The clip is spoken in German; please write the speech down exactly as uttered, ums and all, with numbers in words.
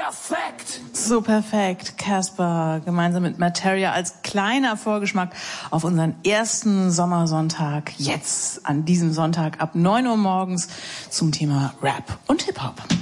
Perfekt! So perfekt. Casper gemeinsam mit Materia als kleiner Vorgeschmack auf unseren ersten Sommersonntag. Jetzt an diesem Sonntag ab neun Uhr morgens zum Thema Rap und Hip-Hop.